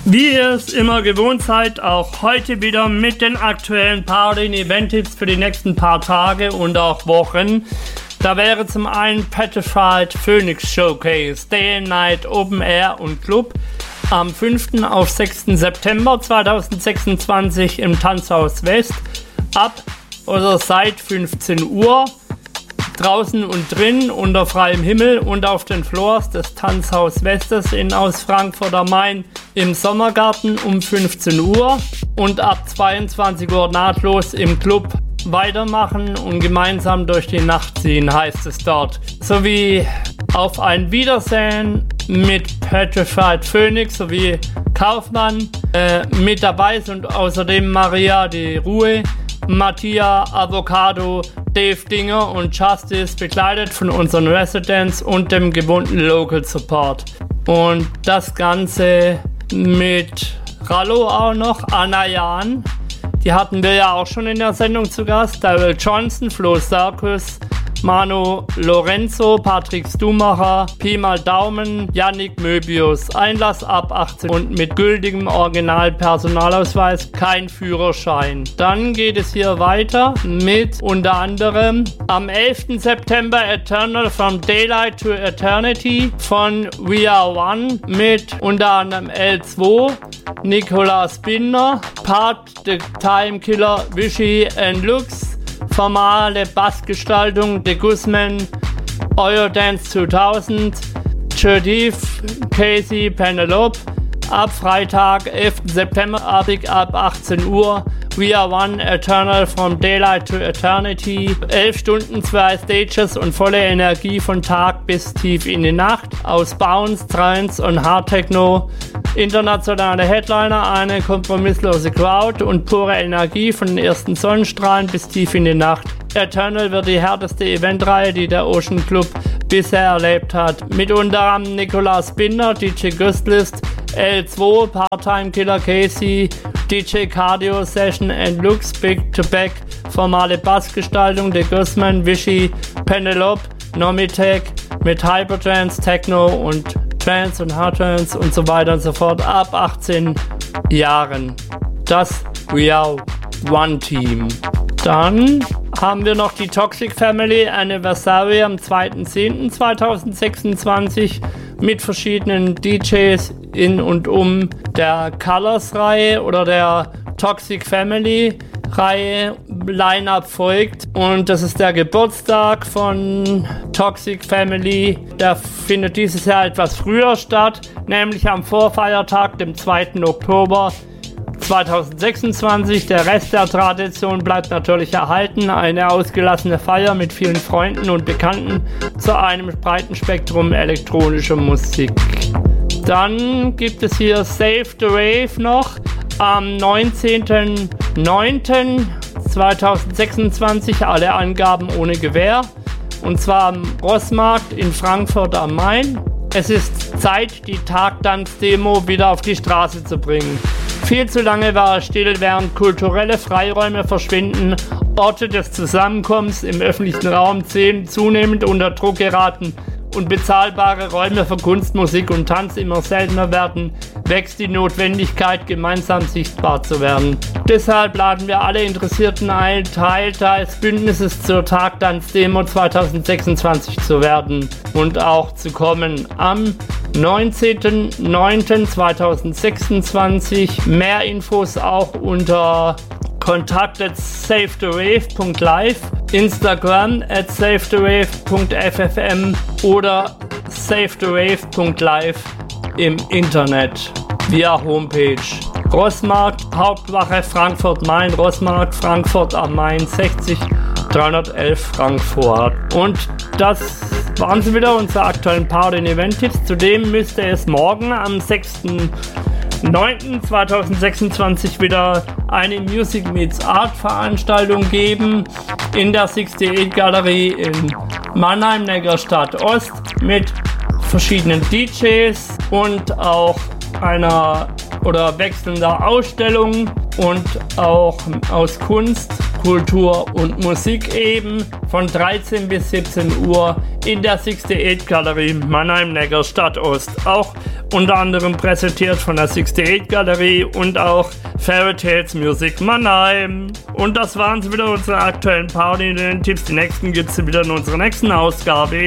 Wie ihr es immer gewohnt seid, auch heute wieder mit den aktuellen Party- und Event-Tipps für die nächsten paar Tage und auch Wochen. Da wäre zum einen Petrified Phoenix Showcase, Day and Night, Open Air und Club am 5. auf 6. September 2026 im Tanzhaus West ab oder seit 15 Uhr. Draußen und drin unter freiem Himmel und auf den Floors des Tanzhaus Westes aus Frankfurt am Main im Sommergarten um 15 Uhr und ab 22 Uhr nahtlos im Club weitermachen und gemeinsam durch die Nacht ziehen, heißt es dort. Sowie auf ein Wiedersehen mit Petrified Phoenix sowie Kaufmann mit dabei sind außerdem Maria die Ruhe, Mattia, Avocado, Dave Dinger und Justice, begleitet von unseren Residents und dem gewohnten Local Support. Und das Ganze mit Rallo auch noch, Anna Jan, die hatten wir ja auch schon in der Sendung zu Gast, Daryl Johnson, Flo Sarkus, Manu Lorenzo, Patrick Stumacher, Pi mal Daumen, Yannick Möbius. Einlass ab 18 und mit gültigem Original-Personalausweis, kein Führerschein. Dann geht es hier weiter mit unter anderem am 11. September Eternal From Daylight to Eternity von We Are One mit unter anderem L2, Nicolas Binder, Part The Time Killer, Vichy and Lux, formale Bassgestaltung The Guzman, Eurodance 2000, Judith, Casey, Penelope, ab Freitag, 11. September, ab 18 Uhr, We Are One, Eternal From Daylight to Eternity, 11 Stunden, 2 Stages und volle Energie von Tag bis tief in die Nacht, aus Bounce, Trance und Hard Techno, internationale Headliner, eine kompromisslose Crowd und pure Energie von den ersten Sonnenstrahlen bis tief in die Nacht. Eternal wird die härteste Eventreihe, die der Ocean Club bisher erlebt hat. Mit unter anderem Nicolas Binder, DJ Guestlist, L2, Part-Time Killer Casey, DJ Cardio Session and Lux, Big to Back, formale Bassgestaltung, The Guzman, Vichy, Penelope, Nomitech mit Hypertrance, Techno und Trance und Hardtrance und so weiter und so fort ab 18 Jahren. Das We Are One Team. Dann haben wir noch die Toxic Family Anniversary am 2.10.2026 mit verschiedenen DJs in und um der Colors-Reihe oder der Toxic Family-Reihe. Line-Up folgt und das ist der Geburtstag von Toxic Family. Der findet dieses Jahr etwas früher statt, nämlich am Vorfeiertag, dem 2. Oktober 2026. Der Rest der Tradition bleibt natürlich erhalten. Eine ausgelassene Feier mit vielen Freunden und Bekannten zu einem breiten Spektrum elektronischer Musik. Dann gibt es hier Save the Rave noch am 19.09.2026. Alle Angaben ohne Gewähr. Und zwar am Rossmarkt in Frankfurt am Main. Es ist Zeit, die Tagtanz-Demo wieder auf die Straße zu bringen. Viel zu lange war es still, während kulturelle Freiräume verschwinden, Orte des Zusammenkommens im öffentlichen Raum zunehmend unter Druck geraten und bezahlbare Räume für Kunst, Musik und Tanz immer seltener werden, wächst die Notwendigkeit, gemeinsam sichtbar zu werden. Deshalb laden wir alle Interessierten ein, Teil des Bündnisses zur Tagtanz-Demo 2026 zu werden und auch zu kommen. Am 19.09.2026. Mehr Infos auch unter kontakt@savetherave.live, Instagram @savetherave.ffm oder savetherave.live im Internet via Homepage. Rossmarkt, Hauptwache Frankfurt-Main, Rossmarkt, Frankfurt am Main, 60 311 Frankfurt. Und das waren sie wieder, unsere aktuellen Party- und Event-Tipps. Zudem müsste es morgen am 6.9.2026 wieder eine Music Meets Art Veranstaltung geben in der 68 Galerie in Mannheim, Neckarstadt Ost mit verschiedenen DJs und auch einer oder wechselnder Ausstellung und auch aus Kunst, Kultur und Musik eben von 13 bis 17 Uhr in der 68 Galerie Mannheim, Neckarstadt Ost. Auch unter anderem präsentiert von der 68 Galerie und auch Fairy Tales Music Mannheim. Und das waren sie wieder, unsere aktuellen Party-Tipps. Die nächsten gibt es wieder in unserer nächsten Ausgabe.